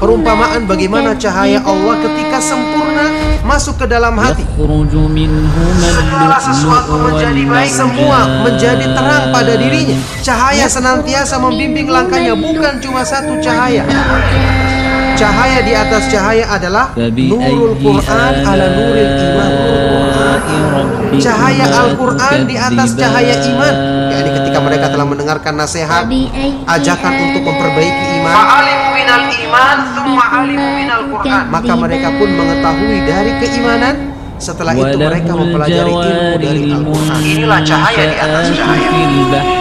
Perumpamaan bagaimana cahaya Allah ketika sempurna masuk ke dalam hati. Segala sesuatu menjadi baik, semua menjadi terang pada dirinya. Cahaya senantiasa membimbing langkahnya, bukan cuma satu cahaya. Cahaya di atas cahaya adalah nurul Quran ala nuril iman. Cahaya Al-Quran di atas cahaya iman, yakni ketika mereka telah mendengarkan nasihat, ajakan untuk memperbaiki iman, maka mereka pun mengetahui dari keimanan. Setelah itu mereka mempelajari ilmu dari Al-Quran. Inilah cahaya di atas cahaya.